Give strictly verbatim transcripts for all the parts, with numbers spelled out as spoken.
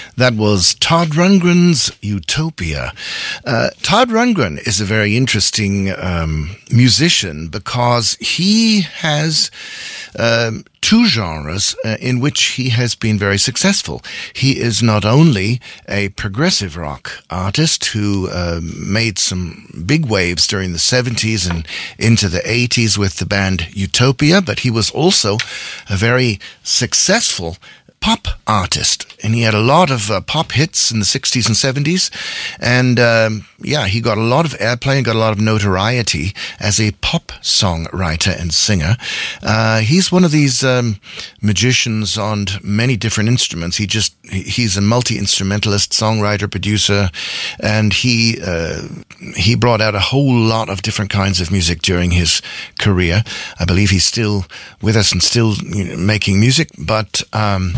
That was Todd Rundgren's Utopia. Uh, Todd Rundgren is a very interesting um, musician because he has um, two genres uh, in which he has been very successful. He is not only a progressive rock artist who uh, made some big waves during the seventies and into the eighties with the band Utopia, but he was also a very successful pop artist, and he had a lot of uh, pop hits in the sixties and seventies, and um, yeah, he got a lot of airplay and got a lot of notoriety as a pop songwriter and singer. Uh, he's one of these um, magicians on many different instruments. He just he's a multi-instrumentalist, songwriter, producer, and he uh, he brought out a whole lot of different kinds of music during his career. I believe he's still with us and still, you know, making music, but um,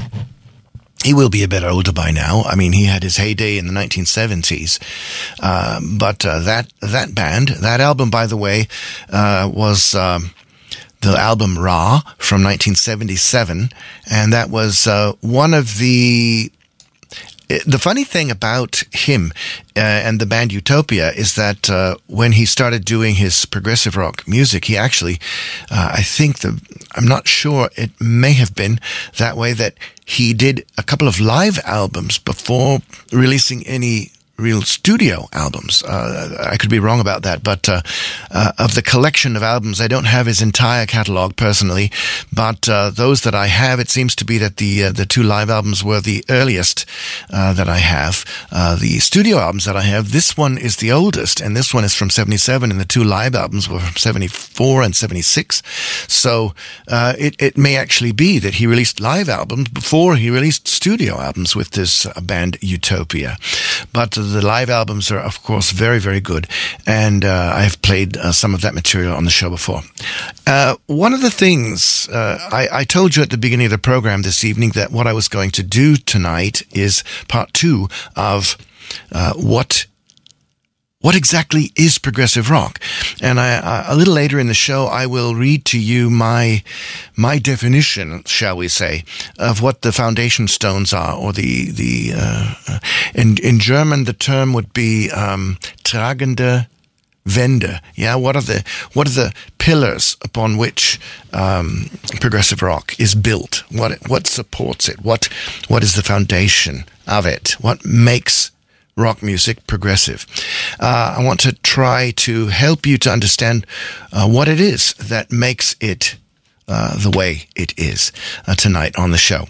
he will be a bit older by now. I mean, he had his heyday in the nineteen seventies. Uh, but uh, that that band, that album, by the way, uh, was um, the album Ra from nineteen seventy-seven. And that was uh, one of the... The funny thing about him uh, and the band Utopia is that uh, when he started doing his progressive rock music, he actually, uh, I think the, I'm not sure, it may have been that way, that he did a couple of live albums before releasing any real studio albums. Uh, I could be wrong about that, but uh, uh, of the collection of albums, I don't have his entire catalog personally, but uh, those that I have, it seems to be that the uh, the two live albums were the earliest uh, that I have. Uh, the studio albums that I have, this one is the oldest, and this one is from seventy-seven, and the two live albums were from seventy-four and seventy-six. So uh, it, it may actually be that he released live albums before he released studio albums with this uh, band Utopia. But uh, the live albums are, of course, very, very good, and uh, I've played uh, some of that material on the show before. Uh, one of the things, uh, I, I told you at the beginning of the program this evening that what I was going to do tonight is part two of uh, what What exactly is progressive rock? And I, I, a little later in the show, I will read to you my my definition, shall we say, of what the foundation stones are, or the the uh, in in German the term would be um, tragende Wände. Yeah, what are the what are the pillars upon which um, progressive rock is built? What what supports it? What what is the foundation of it? What makes rock music progressive? Uh, I want to try to help you to understand uh, what it is that makes it uh, the way it is uh, tonight on the show.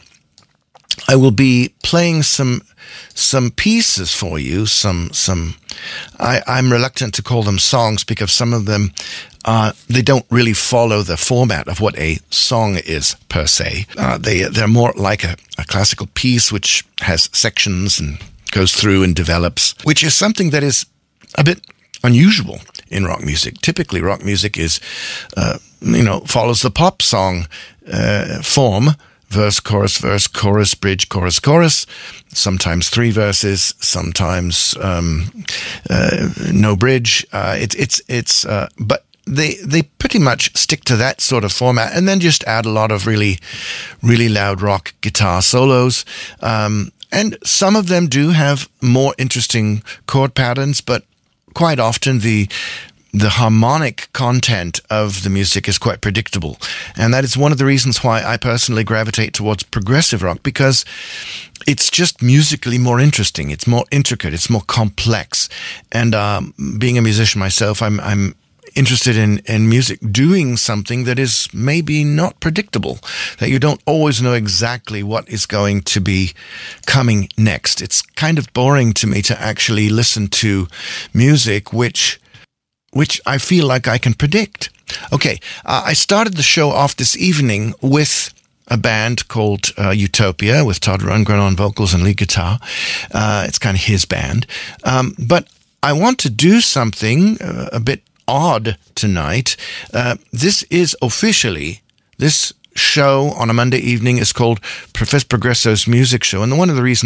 I will be playing some some pieces for you. Some some. I, I'm reluctant to call them songs because some of them uh, they don't really follow the format of what a song is per se. Uh, they they're more like a, a classical piece which has sections and goes through and develops, which is something that is a bit unusual in rock music. Typically, rock music is, uh, you know, follows the pop song uh, form: verse, chorus, verse, chorus, bridge, chorus, chorus. Sometimes three verses, sometimes um, uh, no bridge. Uh, it's it's it's, uh, but. They they pretty much stick to that sort of format, and then just add a lot of really, really loud rock guitar solos. Um, and some of them do have more interesting chord patterns, but quite often the the harmonic content of the music is quite predictable. And that is one of the reasons why I personally gravitate towards progressive rock, because it's just musically more interesting. It's more intricate. It's more complex. And um, being a musician myself, I'm I'm interested in, in music doing something that is maybe not predictable, that you don't always know exactly what is going to be coming next. It's kind of boring to me to actually listen to music which which I feel like I can predict. Okay, uh, I started the show off this evening with a band called uh, Utopia, with Todd Rundgren on vocals and lead guitar. Uh, it's kind of his band. Um, but I want to do something uh, a bit odd tonight. Uh, this is officially, this show on a Monday evening is called Professor Progresso's Music Show. And one of the reasons